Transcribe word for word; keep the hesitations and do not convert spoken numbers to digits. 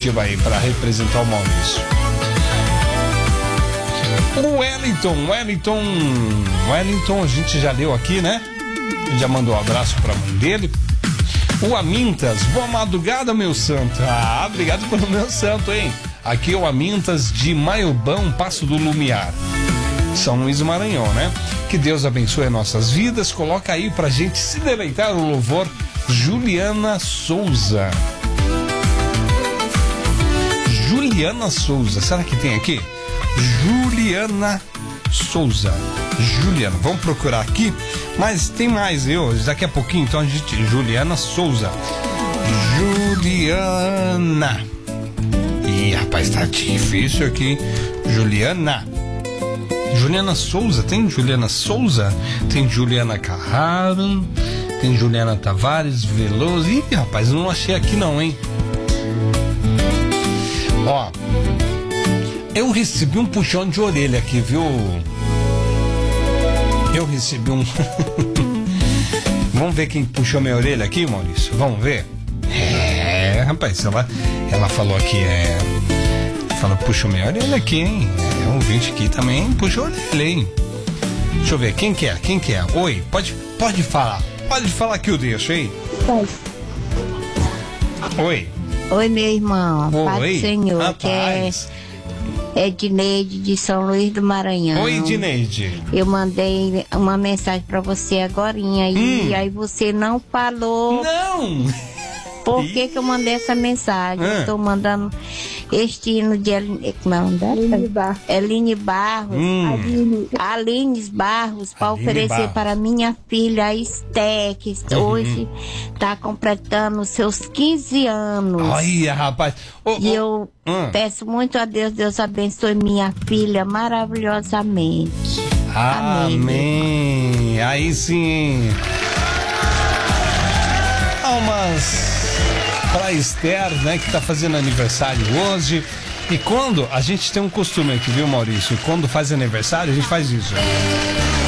Curitiba aí para representar o Maurício. O Wellington, Wellington, Wellington, a gente já leu aqui, né? Já mandou um abraço para a mãe dele. O Amintas, boa madrugada, meu santo. Ah, obrigado pelo meu santo, hein? Aqui é o Amintas de Maiobão, Passo do Lumiar, São Luís do Maranhão, né? Que Deus abençoe nossas vidas. Coloca aí pra gente se deleitar o louvor Juliana Souza. Juliana Souza, será que tem aqui? Juliana Souza. Juliana, vamos procurar aqui. Mas tem mais, eu, daqui a pouquinho, então a gente... Juliana Souza. Juliana. Ih, rapaz, tá difícil aqui. Juliana. Juliana Souza, tem Juliana Souza? Tem Juliana Carraro. Tem Juliana Tavares Veloso. Ih, rapaz, não achei aqui não, hein? Ó, eu recebi um puxão de orelha aqui, viu? Eu recebi um... Vamos ver quem puxou minha orelha aqui, Maurício? Vamos ver? É, rapaz, ela, ela falou aqui, é... Falou, puxou minha orelha aqui, hein? É, um ouvinte aqui também puxou a orelha, hein? Deixa eu ver, quem que é? Quem que é? Oi, pode, pode falar. Pode falar que eu deixo, hein? Pode. Oi. Oi, meu irmão. Oi. Paz do Senhor. Rapaz. Que é... Edneide de São Luís do Maranhão. Oi, Edneide. Eu mandei uma mensagem pra você agorinha e hum. aí você não falou. Não! Por que que eu mandei essa mensagem? Ah. Eu tô mandando este hino de Eline, como é o nome dela? Eline Barros. Eline Barros. Hum. Aline, Aline Barros, para oferecer Barros. para minha filha a Esté, que Uhum. hoje está completando os seus quinze anos. Olha, rapaz. Oh, E oh. eu Hum. peço muito a Deus, Deus abençoe minha filha maravilhosamente. Amém. Amém. Aí sim. Palmas para Esther, né, que tá fazendo aniversário hoje. E quando a gente tem um costume aqui, viu, Maurício? Quando faz aniversário, a gente faz isso.